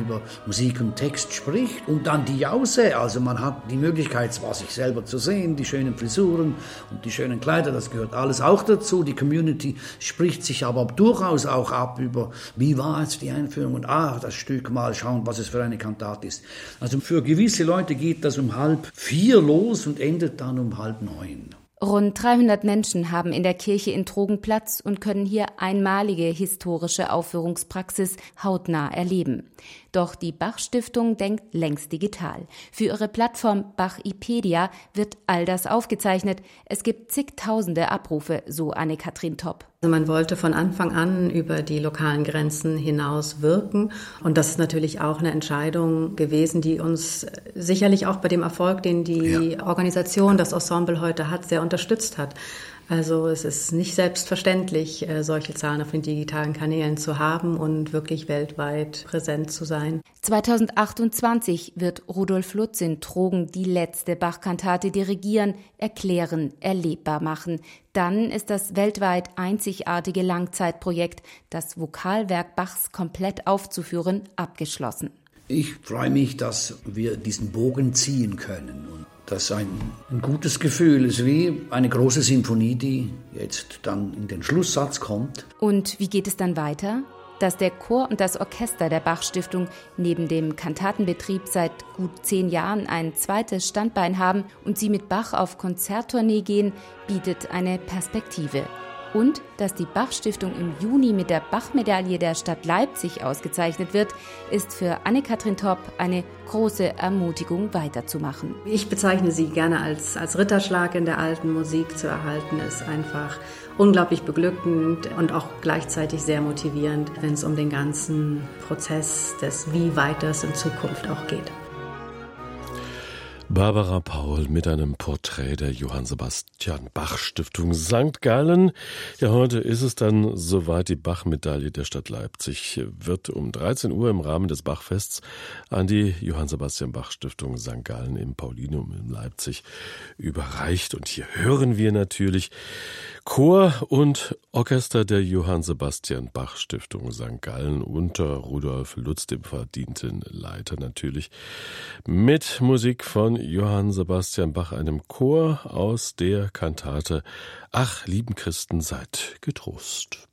über Musik und Text spricht. Und dann die Jause, also man hat die Möglichkeit, zwar sich selber zu sehen, die schönen Frisuren und die schönen Kleider, das gehört alles auch dazu. Die Community spricht sich aber durchaus auch ab über, wie war jetzt die Einführung und das Stück, mal schauen, was es für eine Kantate ist. Also für gewisse Leute geht das um 3:30 los und endet dann um 8:30. Rund 300 Menschen haben in der Kirche in Trogen Platz und können hier einmalige historische Aufführungspraxis hautnah erleben. Doch die Bach-Stiftung denkt längst digital. Für ihre Plattform Bachipedia wird all das aufgezeichnet. Es gibt zigtausende Abrufe, so Anne-Kathrin Topp. Also man wollte von Anfang an über die lokalen Grenzen hinaus wirken. Und das ist natürlich auch eine Entscheidung gewesen, die uns sicherlich auch bei dem Erfolg, den die Organisation, das Ensemble heute hat, sehr unterstützt hat. Also es ist nicht selbstverständlich, solche Zahlen auf den digitalen Kanälen zu haben und wirklich weltweit präsent zu sein. 2028 wird Rudolf Lutz in Trogen die letzte Bach-Kantate dirigieren, erklären, erlebbar machen. Dann ist das weltweit einzigartige Langzeitprojekt, das Vokalwerk Bachs komplett aufzuführen, abgeschlossen. Ich freue mich, dass wir diesen Bogen ziehen können. Und das ist ein gutes Gefühl. Es ist wie eine große Symphonie, die jetzt dann in den Schlusssatz kommt. Und wie geht es dann weiter? Dass der Chor und das Orchester der Bach-Stiftung neben dem Kantatenbetrieb seit gut 10 Jahren ein zweites Standbein haben und sie mit Bach auf Konzerttournee gehen, bietet eine Perspektive. Und dass die Bach-Stiftung im Juni mit der Bach-Medaille der Stadt Leipzig ausgezeichnet wird, ist für Anne-Kathrin Topp eine große Ermutigung, weiterzumachen. Ich bezeichne sie gerne als Ritterschlag in der alten Musik zu erhalten, ist einfach unglaublich beglückend und auch gleichzeitig sehr motivierend, wenn es um den ganzen Prozess des Wie weiter es in Zukunft auch geht. Barbara Paul mit einem Porträt der Johann Sebastian Bach Stiftung St. Gallen. Ja, heute ist es dann soweit. Die Bach-Medaille der Stadt Leipzig wird um 13 Uhr im Rahmen des Bachfests an die Johann Sebastian Bach Stiftung St. Gallen im Paulinum in Leipzig überreicht. Und hier hören wir natürlich Chor und Orchester der Johann Sebastian Bach Stiftung St. Gallen unter Rudolf Lutz, dem verdienten Leiter natürlich, mit Musik von Johann Sebastian Bach, einem Chor aus der Kantate Ach, lieben Christen, seid getrost.